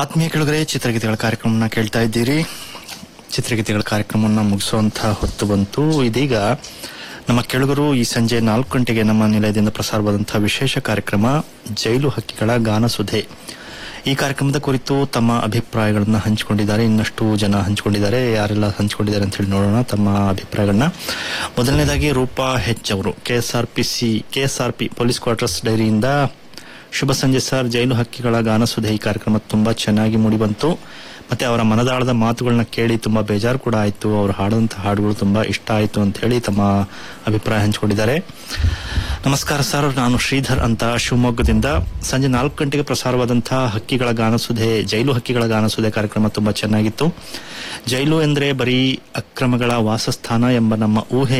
ಆತ್ಮೀಯ ಕೆಳಗರೆ ಚಿತ್ರಗೀತೆಗಳ ಕಾರ್ಯಕ್ರಮನ ಕೇಳ್ತಾ ಇದ್ದೀರಿ. ಚಿತ್ರಗೀತೆಗಳ ಕಾರ್ಯಕ್ರಮವನ್ನು ಮುಗಿಸುವಂತಹ ಹೊತ್ತು ಬಂತು. ಇದೀಗ ನಮ್ಮ ಕೆಳಗರು ಈ ಸಂಜೆ 4 ಗಂಟೆಗೆ ನಮ್ಮ ನಿಲಯದಿಂದ ಪ್ರಸಾರವಾದಂತಹ ವಿಶೇಷ ಕಾರ್ಯಕ್ರಮ ಜೈಲು ಹಕ್ಕಿಗಳ ಗಾನಸುಧೆ. ಈ ಕಾರ್ಯಕ್ರಮದ ಕುರಿತು ತಮ್ಮ ಅಭಿಪ್ರಾಯಗಳನ್ನ ಹಂಚಿಕೊಂಡಿದ್ದಾರೆ. ಇನ್ನಷ್ಟು ಜನ ಹಂಚಿಕೊಂಡಿದ್ದಾರೆ. ಯಾರೆಲ್ಲ ಹಂಚಿಕೊಂಡಿದ್ದಾರೆ ಅಂತ ಹೇಳಿ ನೋಡೋಣ ತಮ್ಮ ಅಭಿಪ್ರಾಯಗಳನ್ನ. ಮೊದಲನೇದಾಗಿ ರೂಪಾ ಹೆಚ್ ಅವರು ಕೆಎಸ್ಆರ್ಪಿ ಪೊಲೀಸ್ ಕ್ವಾರ್ಟರ್ಸ್ ಡೈರಿಯಿಂದ ಶುಭ ಸಂಜೆ ಸರ್, ಜೈಲು ಹಕ್ಕಿಗಳ ಗಾನಸುಧೆ ಈ ಕಾರ್ಯಕ್ರಮ ತುಂಬಾ ಚೆನ್ನಾಗಿ ಮೂಡಿಬಂತು. ಮತ್ತೆ ಅವರ ಮನದಾಳದ ಮಾತುಗಳನ್ನ ಕೇಳಿ ತುಂಬಾ ಬೇಜಾರು ಕೂಡ ಆಯ್ತು. ಅವರು ಹಾಡುವಂತಹ ಹಾಡುಗಳು ತುಂಬಾ ಇಷ್ಟ ಆಯ್ತು ಅಂತ ಹೇಳಿ ತಮ್ಮ ಅಭಿಪ್ರಾಯ ಹಂಚಿಕೊಂಡಿದ್ದಾರೆ. ನಮಸ್ಕಾರ ಸರ್, ನಾನು ಶ್ರೀಧರ್ ಅಂತ ಶಿವಮೊಗ್ಗದಿಂದ. ಸಂಜೆ 4 ಗಂಟೆಗೆ ಪ್ರಸಾರವಾದಂತಹ ಜೈಲು ಹಕ್ಕಿಗಳ ಗಾನಸುಧೆ ಕಾರ್ಯಕ್ರಮ ತುಂಬಾ ಚೆನ್ನಾಗಿತ್ತು. ಜೈಲು ಎಂದ್ರೆ ಬರೀ ಅಕ್ರಮಗಳ ವಾಸಸ್ಥಾನ ಎಂಬ ನಮ್ಮ ಊಹೆ